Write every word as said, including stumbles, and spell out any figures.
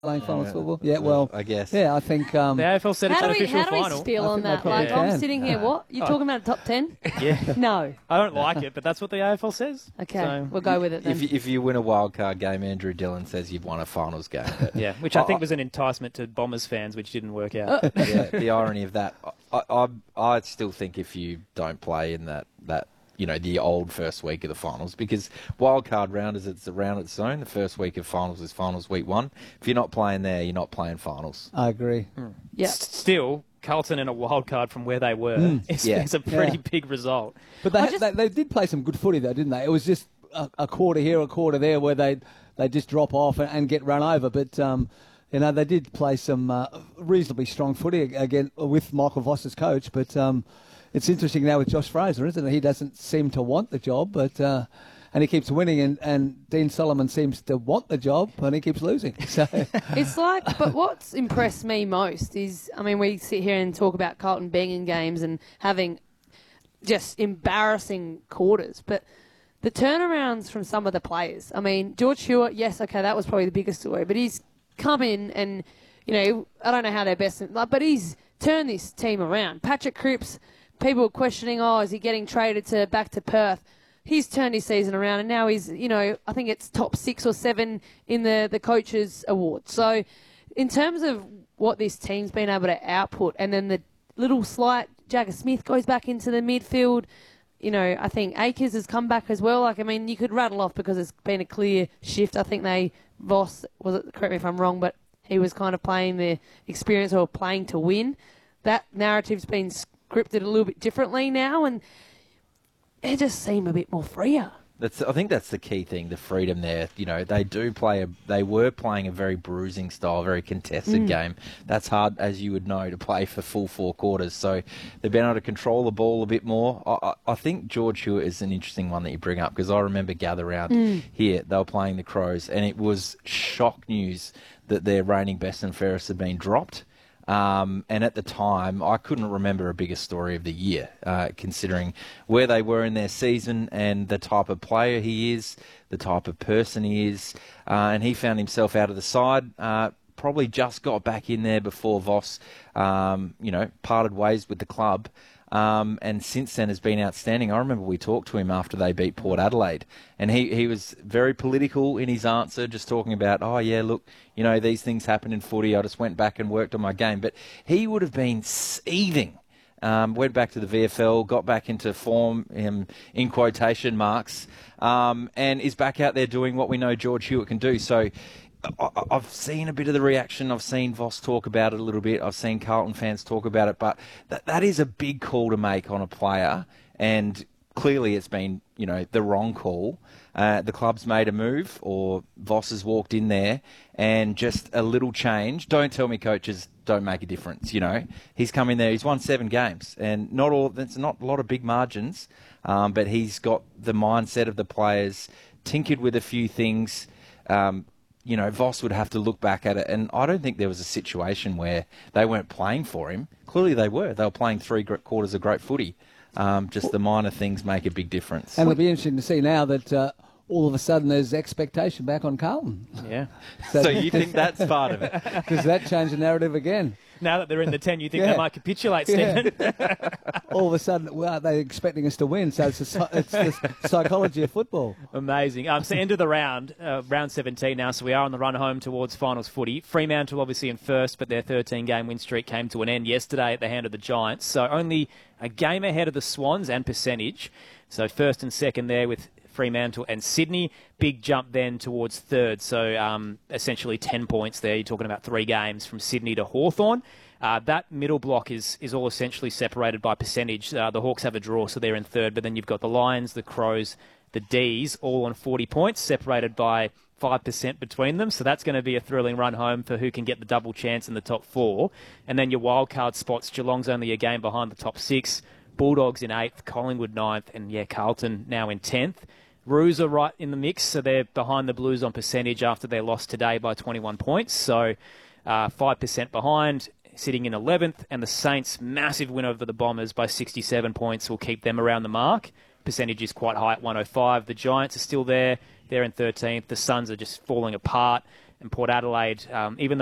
playing finals uh, football? Yeah, well, I guess. Yeah, I think um, the A F L said it's how do we, unofficial how final. do we feel I on that? probably Like, I'm can. sitting here. What you Oh. talking about? Top ten? Yeah. No. I don't like it, but that's what the A F L says. Okay, So, we'll go with it then. If you, if you win a wild card game, Andrew Dillon says you've won a finals game. yeah, which I think I, was an enticement to Bombers fans, which didn't work out. yeah, the irony of that. I, I I still think if you don't play in that that. you know, the old first week of the finals, because wildcard round is it's a round its own. The first week of finals is finals week one. If you're not playing there, you're not playing finals. I agree. Mm. Yeah. Still, Carlton in a wild card from where they were mm. is, yeah. is a pretty yeah. big result. But they, just... they they did play some good footy though, didn't they? It was just a, a quarter here, a quarter there, where they they just drop off and, and get run over. But um, you know, they did play some uh, reasonably strong footy again with Michael Voss as coach. But um, it's interesting now with Josh Fraser, isn't it? He doesn't seem to want the job, but uh, and he keeps winning, and, and Dean Solomon seems to want the job, and he keeps losing. So it's like, but what's impressed me most is, I mean, we sit here and talk about Carlton being in games and having just embarrassing quarters, but the turnarounds from some of the players. I mean, George Hewitt, yes, okay, that was probably the biggest story, but he's come in and, you know, I don't know how they're best, but he's turned this team around. Patrick Cripps. People were questioning, oh, is he getting traded to back to Perth? He's turned his season around, and now he's, you know, I think it's top six or seven in the, the coaches' award. So in terms of what this team's been able to output, and then the little slight Jagger Smith goes back into the midfield, you know, I think Akers has come back as well. Like, I mean, you could rattle off because it's been a clear shift. I think they, Voss, was it, correct me if I'm wrong, but he was kind of playing the experience or playing to win. That narrative's been scripted a little bit differently now, and they just seem a bit more freer. That's, I think that's the key thing, the freedom there. You know, they do play a, they were playing a very bruising style, very contested mm. game. That's hard, as you would know, to play for full four quarters. So they've been able to control the ball a bit more. I, I think George Hewitt is an interesting one that you bring up, because I remember gather round mm. here, they were playing the Crows, and it was shock news that their reigning best and fairest had been dropped. Um, and at the time, I couldn't remember a bigger story of the year, uh, considering where they were in their season and the type of player he is, the type of person he is. Uh, and he found himself out of the side, uh, probably just got back in there before Voss, um, you know, parted ways with the club. Um, and since then has been outstanding. I remember we talked to him after they beat Port Adelaide, and he, he was very political in his answer, just talking about, oh, yeah, look, you know, these things happen in footy. I just went back and worked on my game. But he would have been seething. Um, went back to the V F L, got back into form, um, in quotation marks, um, and is back out there doing what we know George Hewitt can do. So I've seen a bit of the reaction. I've seen Voss talk about it a little bit. I've seen Carlton fans talk about it. But that that is a big call to make on a player. And clearly it's been, you know, the wrong call. Uh, the club's made a move, or Voss has walked in there, and just a little change. Don't tell me coaches don't make a difference, you know. He's come in there. He's won seven games. And not all. It's not a lot of big margins. Um, but he's got the mindset of the players, tinkered with a few things. Um You know, Voss would have to look back at it, and I don't think there was a situation where they weren't playing for him. Clearly they were. They were playing three quarters of great footy. Um, just the minor things make a big difference. And it'll be interesting to see now that uh, all of a sudden there's expectation back on Carlton. Yeah. So, so you think that's part of it? Because that changed the narrative again. Now that they're in the ten, you think yeah. they might capitulate, Stephen? Yeah. All of a sudden, well, they're expecting us to win, so it's, a, it's the psychology of football. Amazing. Um, so end of the round, uh, round seventeen now, so we are on the run home towards finals footy. Fremantle obviously in first, but their thirteen-game win streak came to an end yesterday at the hand of the Giants. So only a game ahead of the Swans and percentage. So first and second there with Fremantle and Sydney. Big jump then towards third. So um, essentially ten points there. You're talking about three games from Sydney to Hawthorn. Uh, that middle block is is all essentially separated by percentage. Uh, the Hawks have a draw, so they're in third. But then you've got the Lions, the Crows, the D's, all on forty points, separated by five percent between them. So that's going to be a thrilling run home for who can get the double chance in the top four. And then your wildcard spots, Geelong's only a game behind the top six. Bulldogs in eighth, Collingwood ninth, and yeah, Carlton now in tenth. Roos are right in the mix, so they're behind the Blues on percentage after they lost today by twenty-one points. So uh, five percent behind, sitting in eleventh. And the Saints, massive win over the Bombers by sixty-seven points, will keep them around the mark. Percentage is quite high at one oh five. The Giants are still there. They're in thirteenth. The Suns are just falling apart. and Port Adelaide, um, even though